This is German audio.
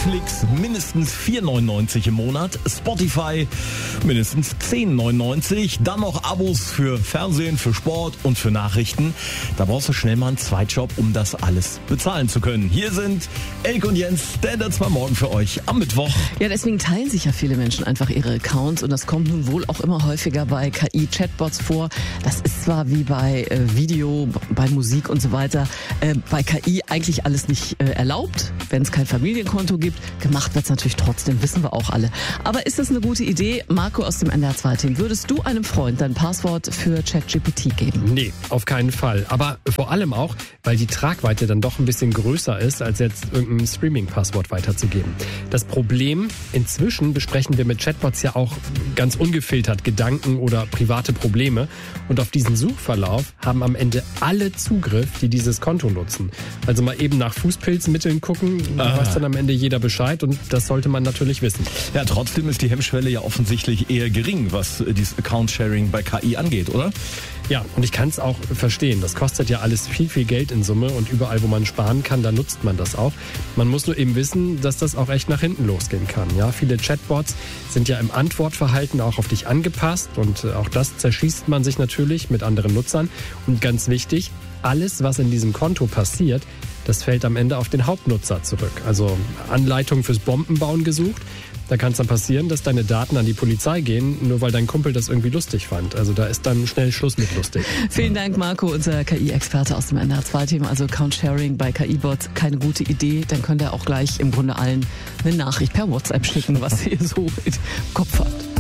Netflix mindestens 4,99 im Monat, Spotify mindestens 10,99, dann noch Abos für Fernsehen, für Sport und für Nachrichten. Da brauchst du schnell mal einen Zweitjob, um das alles bezahlen zu können. Hier sind Elke und Jens, Standards mal morgen für euch am Mittwoch. Ja, deswegen teilen sich ja viele Menschen einfach ihre Accounts und das kommt nun wohl auch immer häufiger bei KI-Chatbots vor. Das ist zwar wie bei Video, bei Musik und so weiter, bei KI eigentlich alles nicht erlaubt, wenn es kein Familienkonto gibt. Gemacht wird es natürlich trotzdem, wissen wir auch alle. Aber ist das eine gute Idee? Marco aus dem NDR2-Team, würdest du einem Freund dein Passwort für ChatGPT geben? Nee, auf keinen Fall. Aber vor allem auch, weil die Tragweite dann doch ein bisschen größer ist, als jetzt irgendein Streaming-Passwort weiterzugeben. Das Problem, inzwischen besprechen wir mit Chatbots ja auch ganz ungefiltert Gedanken oder private Probleme. Und auf diesen Suchverlauf haben am Ende alle Zugriff, die dieses Konto nutzen. Also mal eben nach Fußpilzmitteln gucken, da weiß dann am Ende jeder Bescheid und das sollte man natürlich wissen. Ja, trotzdem ist die Hemmschwelle ja offensichtlich eher gering, was dieses Account-Sharing bei KI angeht, oder? Ja, und ich kann es auch verstehen. Das kostet ja alles viel, viel Geld in Summe und überall, wo man sparen kann, da nutzt man das auch. Man muss nur eben wissen, dass das auch echt nach hinten losgehen kann. Ja, viele Chatbots sind ja im Antwortverhalten auch auf dich angepasst und auch das zerschießt man sich natürlich mit anderen Nutzern. Und ganz wichtig, alles, was in diesem Konto passiert, das fällt am Ende auf den Hauptnutzer zurück. Also Anleitung fürs Bombenbauen gesucht. Da kann es dann passieren, dass deine Daten an die Polizei gehen, nur weil dein Kumpel das irgendwie lustig fand. Also da ist dann schnell Schluss mit lustig. Vielen Dank, Marco, unser KI-Experte aus dem NDR2-Team. Also Account-Sharing bei KI-Bots, keine gute Idee. Dann könnt ihr auch gleich im Grunde allen eine Nachricht per WhatsApp schicken, was ihr so im Kopf habt.